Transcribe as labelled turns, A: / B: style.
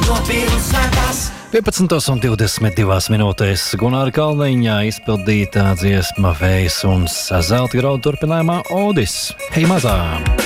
A: no pilsētas.
B: 11:22 minūtēs Gunāra Kalniņā izpildītā dziesma Vējs un zelta graudu turpinājumā Odis. Hei mazā!